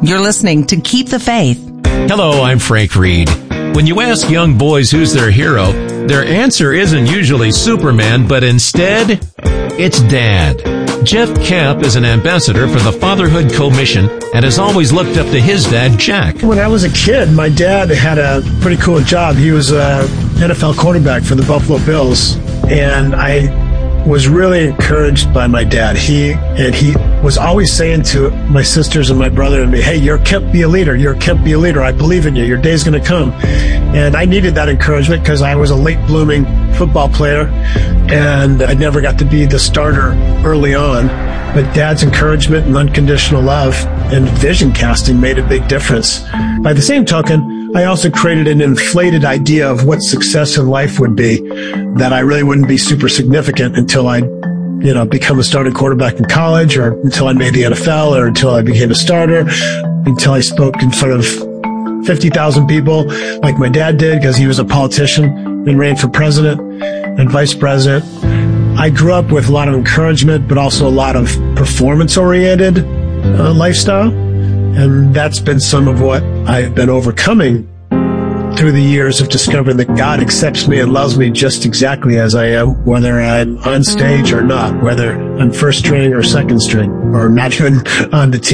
You're listening to Keep the Faith. Hello, I'm Frank Reed. When you ask young boys who's their hero, their answer isn't usually Superman, but instead, it's Dad. Jeff Camp is an ambassador for the Fatherhood Commission and has always looked up to his dad, Jack. When I was a kid, my dad had a pretty cool job. He was a NFL quarterback for the Buffalo Bills, and I was really encouraged by my dad. He was always saying to my sisters and my brother and me, hey, you're Kemp, be a leader. You're Kemp, be a leader. I believe in you. Your day's going to come. And I needed that encouragement because I was a late blooming football player and I never got to be the starter early on. But Dad's encouragement and unconditional love and vision casting made a big difference. By the same token, I also created an inflated idea of what success in life would be, that I really wouldn't be super significant until I, become a starting quarterback in college, or until I made the NFL, or until I became a starter, until I spoke in front of 50,000 people like my dad did because he was a politician and ran for president and vice president. I grew up with a lot of encouragement, but also a lot of performance-oriented lifestyle. And that's been some of what I've been overcoming through the years of discovering that God accepts me and loves me just exactly as I am, whether I'm on stage or not, whether I'm first string or second string, or not even on the team.